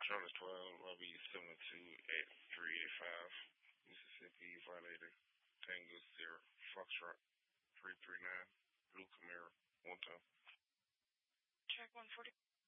Charlotte 12, I'll be 72 at 385, Mississippi, Violator, Tango Sierra, Foxtrot, 339, Blue Camaro, 1 time. Track 140.